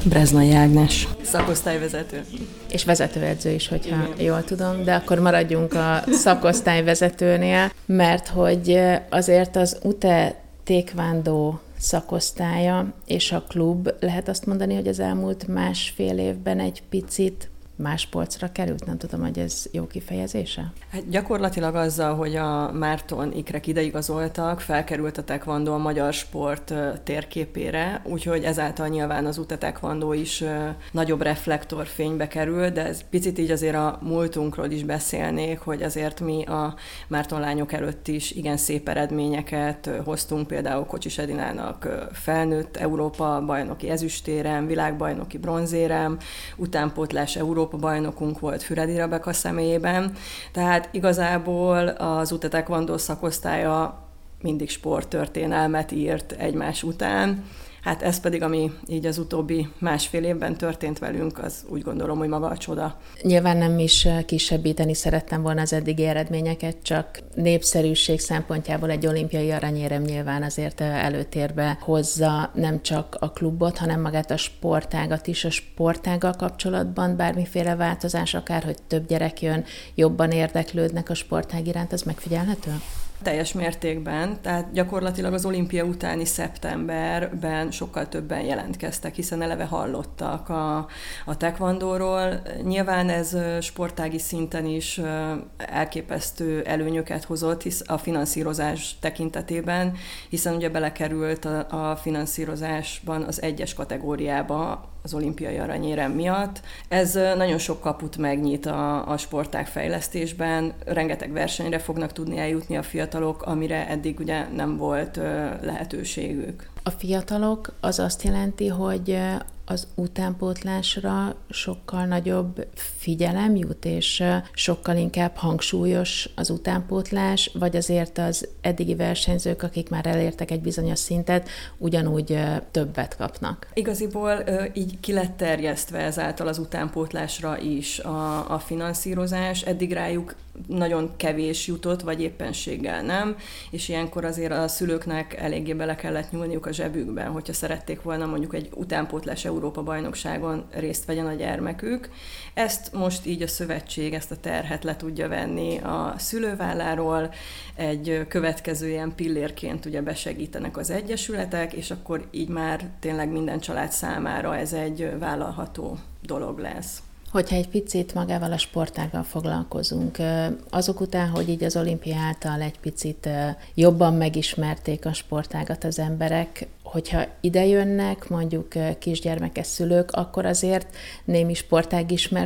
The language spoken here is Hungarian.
Breznai Ágnes, szakosztályvezető. És vezetőedző is, hogyha jól tudom, de akkor maradjunk a szakosztályvezetőnél, mert hogy azért az UTE taekwondo szakosztálya és a klub, lehet azt mondani, hogy az elmúlt másfél évben egy picit más polcra került? Nem tudom, hogy ez jó kifejezése? Hát gyakorlatilag azzal, hogy a Márton ikrek ideigazoltak, felkerült a taekwondo a magyar sport térképére, úgyhogy ezáltal nyilván az UTE taekwondo is nagyobb reflektorfénybe kerül, de ez picit így azért a múltunkról is beszélnék, hogy azért mi a Márton lányok előtt is igen szép eredményeket hoztunk, például Kocsis Edinának felnőtt Európa bajnoki ezüstérem, világbajnoki bronzérem, utánpótlás Európa bajnokunk volt Füredi Rebeka személyében, tehát igazából az UTE taekwondo szakosztálya mindig sporttörténelmet írt egymás után. Hát ez pedig, ami így az utóbbi másfél évben történt velünk, az úgy gondolom, hogy maga a csoda. Nyilván nem is kisebbíteni szerettem volna az eddigi eredményeket, csak népszerűség szempontjából egy olimpiai aranyérem nyilván azért előtérbe hozza nem csak a klubot, hanem magát a sportágat is. A sportággal kapcsolatban bármiféle változás, akár hogy több gyerek jön, jobban érdeklődnek a sportág iránt, az megfigyelhető? Teljes mértékben, tehát gyakorlatilag az olimpia utáni szeptemberben sokkal többen jelentkeztek, hiszen eleve hallottak a taekwondóról. Nyilván ez sportági szinten is elképesztő előnyöket hozott hisz a finanszírozás tekintetében, hiszen ugye belekerült a finanszírozásban az egyes kategóriába az olimpiai aranyérem miatt. Ez nagyon sok kaput megnyit a sportág fejlesztésben, rengeteg versenyre fognak tudni eljutni a fiatalok, amire eddig ugye nem volt lehetőségük. A fiatalok az azt jelenti, hogy az utánpótlásra sokkal nagyobb figyelem jut, és sokkal inkább hangsúlyos az utánpótlás, vagy azért az eddigi versenyzők, akik már elértek egy bizonyos szintet, ugyanúgy többet kapnak? Igaziból így ki lett terjesztve ezáltal az utánpótlásra is a finanszírozás, eddig rájuk nagyon kevés jutott, vagy éppenséggel nem, és ilyenkor azért a szülőknek eléggé bele kellett nyúlniuk a zsebükben, hogyha szerették volna mondjuk egy utánpótlás Európa-bajnokságon részt vegyen a gyermekük. Ezt most így a szövetség ezt a terhet le tudja venni a szülőválláról, egy következő ilyen pillérként ugye besegítenek az egyesületek, és akkor így már tényleg minden család számára ez egy vállalható dolog lesz. Hogyha egy picit magával a sportággal foglalkozunk, azok után, hogy így az olimpia által egy picit jobban megismerték a sportágat az emberek, hogyha ide jönnek mondjuk kisgyermekes szülők, akkor azért némi sportágismert